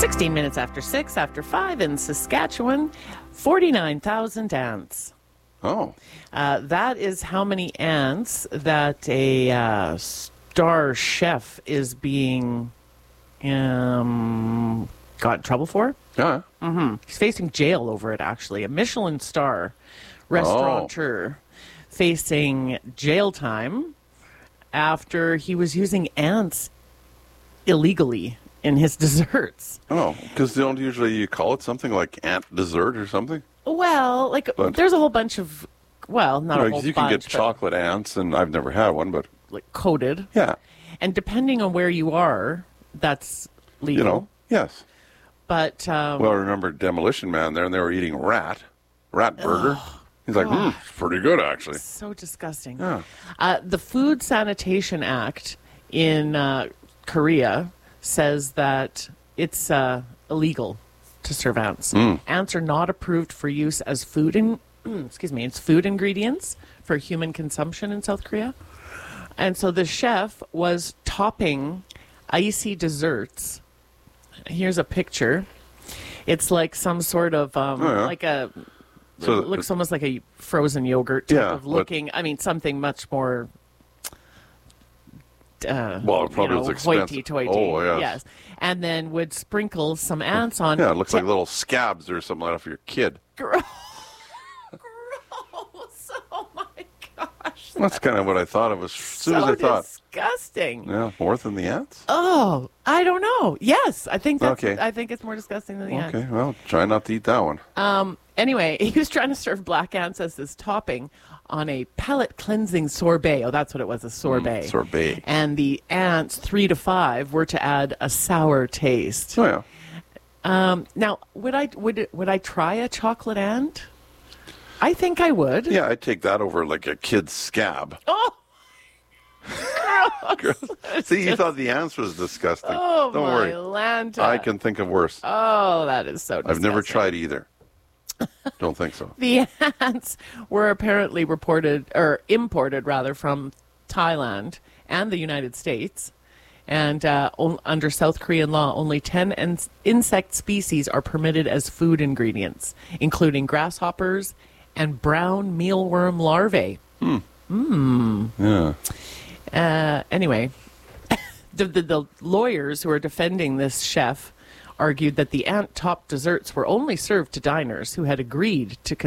16 minutes after 6, after 5 in Saskatchewan, 49,000 ants. Oh. That is how many ants that a star chef is being got in trouble for. Yeah. He's facing jail over it, actually. A Michelin star restaurateur facing jail time after he was using ants illegally in his desserts. Oh, because don't usually you call it something like ant dessert or something? Well, there's a whole bunch of, not a whole bunch. You can get chocolate ants, and I've never had one, but... like coated. Yeah. And depending on where you are, that's legal. Yes. But... well, I remember Demolition Man there, and they were eating rat burger. He's like, it's pretty good, actually. So disgusting. Yeah. The Food Sanitation Act in Korea says that it's illegal to serve ants. Ants are not approved for use as food food ingredients for human consumption in South Korea. And so the chef was topping icy desserts. Here's a picture. It's like some sort of it looks almost like a frozen yogurt type of looking. Something much more it probably was expensive. Hoity-toity. Oh, yes. And then would sprinkle some ants on. Yeah, it looks like little scabs or something like that for your kid. Gross. Oh, my gosh. That's kind of what I thought it was as soon as I thought. Disgusting. Yeah, more than the ants? Oh, I don't know. Yes, I think that's I think it's more disgusting than the ants. Okay, well, try not to eat that one. Anyway, he was trying to serve black ants as this topping on a pellet cleansing sorbet. Oh, that's what it was, a sorbet. Sorbet. And the ants, 3 to 5, were to add a sour taste. Oh, yeah. Now, would I try a chocolate ant? I think I would. Yeah, I'd take that over like a kid's scab. Oh! Gross. See, you thought the ants was disgusting. Oh, don't my worry. Lanta. I can think of worse. Oh, that is so disgusting. I've never tried either. Don't think so. The ants were apparently imported from Thailand and the United States. And under South Korean law, only 10 insect species are permitted as food ingredients, including grasshoppers and brown mealworm larvae. Yeah. Anyway, the lawyers who are defending this chef argued that the ant-topped desserts were only served to diners who had agreed to